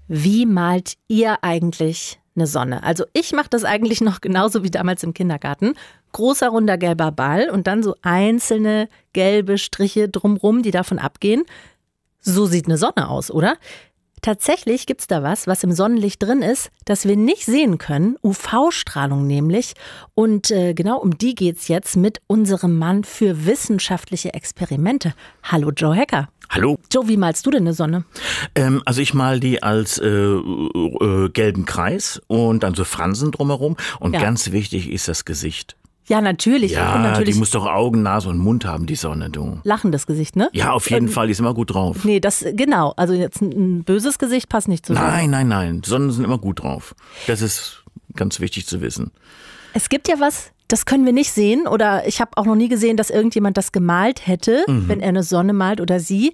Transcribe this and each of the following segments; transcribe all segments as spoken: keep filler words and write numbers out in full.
Wie malt ihr eigentlich eine Sonne? Also ich mache das eigentlich noch genauso wie damals im Kindergarten. Großer, runder, gelber Ball und dann so einzelne gelbe Striche drumrum, die davon abgehen. So sieht eine Sonne aus, oder? Tatsächlich gibt's da was, was im Sonnenlicht drin ist, das wir nicht sehen können. U V-Strahlung nämlich. Und äh, genau um die geht's jetzt mit unserem Mann für wissenschaftliche Experimente. Hallo Joe Hecker. Hallo. Joe, wie malst du denn eine Sonne? Ähm, also ich mal die als äh, äh, gelben Kreis und dann so Fransen drumherum. Und Ja. ganz wichtig ist das Gesicht. Ja, natürlich. Ja, und natürlich die muss doch Augen, Nase und Mund haben, die Sonne, du. lachendes Gesicht, ne? Ja, auf jeden Ähm, Fall, die ist immer gut drauf. Nee, das, genau. Also jetzt ein, ein böses Gesicht passt nicht zusammen. Nein, nein, nein, Sonnen sind immer gut drauf. Das ist ganz wichtig zu wissen. Es gibt ja was, das können wir nicht sehen. Oder ich habe auch noch nie gesehen, dass irgendjemand das gemalt hätte, Mhm. wenn er eine Sonne malt oder sie.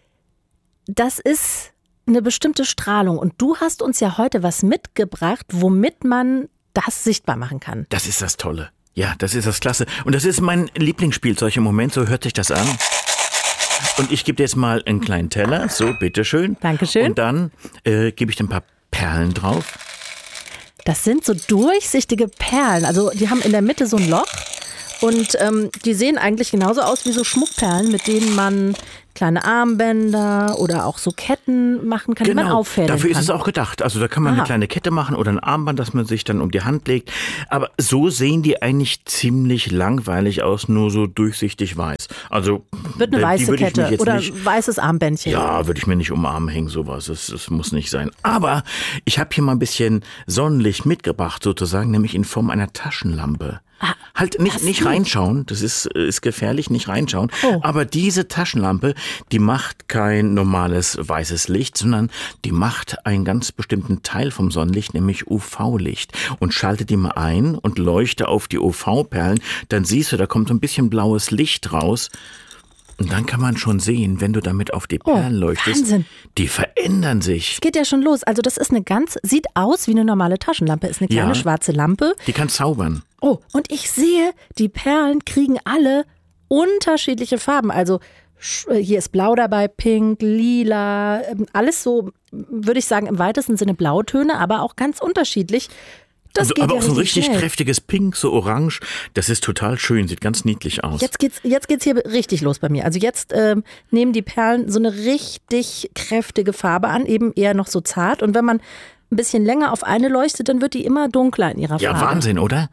Das ist eine bestimmte Strahlung. Und du hast uns ja heute was mitgebracht, womit man das sichtbar machen kann. Das ist das Tolle. Ja, das ist das Klasse. Und das ist mein Lieblingsspielzeug im Moment, so hört sich das an. Und ich gebe dir jetzt mal einen kleinen Teller, so, bitteschön. Dankeschön. Und dann äh, gebe ich dir ein paar Perlen drauf. Das sind so durchsichtige Perlen. Also die haben in der Mitte so ein Loch. Und ähm, die sehen eigentlich genauso aus wie so Schmuckperlen, mit denen man kleine Armbänder oder auch so Ketten machen kann, die man auffädeln dafür kann. ist es auch gedacht. Also da kann man Aha. eine kleine Kette machen oder ein Armband, das man sich dann um die Hand legt. Aber so sehen die eigentlich ziemlich langweilig aus, nur so durchsichtig weiß. Also Wird eine die weiße würde ich mich Kette jetzt oder nicht, weißes Armbändchen. ja, würde ich mir nicht um den Arm hängen, sowas. Das, das muss nicht sein. Aber ich habe hier mal ein bisschen Sonnenlicht mitgebracht, sozusagen, nämlich in Form einer Taschenlampe. Ah, Halt nicht, das nicht geht. reinschauen, das ist, ist gefährlich, nicht reinschauen. Oh. Aber diese Taschenlampe, die macht kein normales weißes Licht, sondern die macht einen ganz bestimmten Teil vom Sonnenlicht, nämlich U V-Licht. Und schalte die mal ein und leuchte auf die U V-Perlen, dann siehst du, da kommt so ein bisschen blaues Licht raus. Und dann kann man schon sehen, wenn du damit auf die Perlen leuchtest, Wahnsinn. die verändern sich. Es geht ja schon los. Also das ist eine ganz, sieht aus wie eine normale Taschenlampe. Ist eine kleine Ja. schwarze Lampe. Die kann zaubern. Oh, und ich sehe, die Perlen kriegen alle unterschiedliche Farben. Also sch- hier ist blau dabei, pink, lila, ähm, alles so, würde ich sagen, im weitesten Sinne Blautöne, aber auch ganz unterschiedlich. Das Also, geht aber ja auch so ein richtig schnell. kräftiges Pink, so orange. Das ist total schön, sieht ganz niedlich aus. Jetzt geht's, jetzt geht's hier richtig los bei mir. Also jetzt ähm, nehmen die Perlen so eine richtig kräftige Farbe an, eben eher noch so zart. Und wenn man ein bisschen länger auf eine leuchtet, dann wird die immer dunkler in ihrer Ja, Farbe. Wahnsinn, oder?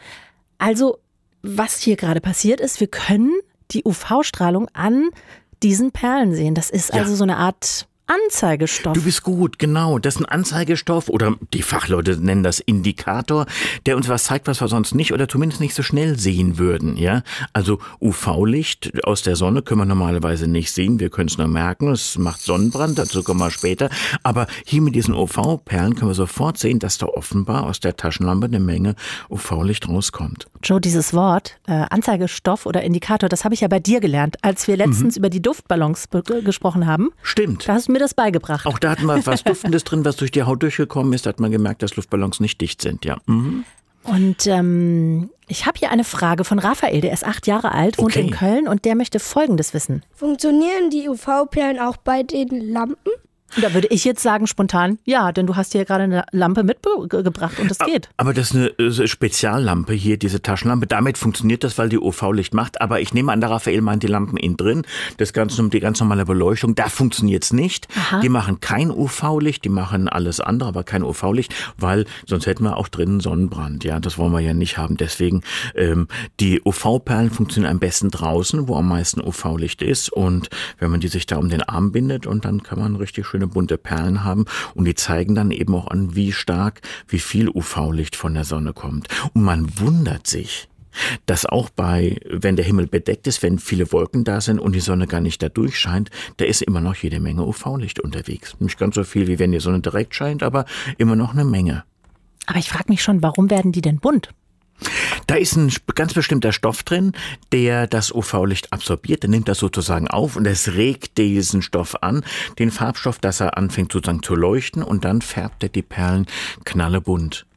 Also, was hier gerade passiert ist, wir können die U V-Strahlung an diesen Perlen sehen. Das ist Ja. also so eine Art Anzeigestoff. Du bist gut, genau. Das ist ein Anzeigestoff oder die Fachleute nennen das Indikator, der uns was zeigt, was wir sonst nicht oder zumindest nicht so schnell sehen würden. Ja, also U V-Licht aus der Sonne können wir normalerweise nicht sehen. Wir können es nur merken. Es macht Sonnenbrand, dazu kommen wir später. Aber hier mit diesen U V-Perlen können wir sofort sehen, dass da offenbar aus der Taschenlampe eine Menge U V-Licht rauskommt. Joe, dieses Wort, äh, Anzeigestoff oder Indikator, das habe ich ja bei dir gelernt, als wir letztens über die Duftballons be- gesprochen haben. Stimmt. Da hast du mir das beigebracht. Auch da hatten wir was Duftendes drin, was durch die Haut durchgekommen ist. Da hat man gemerkt, dass Luftballons nicht dicht sind, ja. Mhm. Und ähm, ich habe hier eine Frage von Raphael, der ist acht Jahre alt, wohnt Okay. in Köln und der möchte Folgendes wissen. Funktionieren die U V-Perlen auch bei den Lampen? Und da würde ich jetzt sagen spontan, ja, denn du hast hier gerade eine Lampe mitgebracht und es geht. Aber das ist eine äh, Speziallampe hier, diese Taschenlampe. Damit funktioniert das, weil die U V-Licht macht. Aber ich nehme an, der Raphael meint die Lampen innen drin. Das Ganze um die ganz normale Beleuchtung. Da funktioniert es nicht. Aha. Die machen kein U V-Licht, die machen alles andere, aber kein U V-Licht, weil sonst hätten wir auch drinnen Sonnenbrand. Ja, das wollen wir ja nicht haben. Deswegen, ähm, die U V-Perlen funktionieren am besten draußen, wo am meisten U V-Licht ist. Und wenn man die sich da um den Arm bindet und dann kann man richtig schöne bunte Perlen haben und die zeigen dann eben auch an, wie stark, wie viel U V-Licht von der Sonne kommt. Und man wundert sich, dass auch bei, wenn der Himmel bedeckt ist, wenn viele Wolken da sind und die Sonne gar nicht da durchscheint, da ist immer noch jede Menge U V-Licht unterwegs. Nicht ganz so viel, wie wenn die Sonne direkt scheint, aber immer noch eine Menge. Aber ich frage mich schon, warum werden die denn bunt? Da ist ein ganz bestimmter Stoff drin, der das U V-Licht absorbiert. Der nimmt das sozusagen auf und es regt diesen Stoff an, den Farbstoff, dass er anfängt sozusagen zu leuchten und dann färbt er die Perlen knallebunt.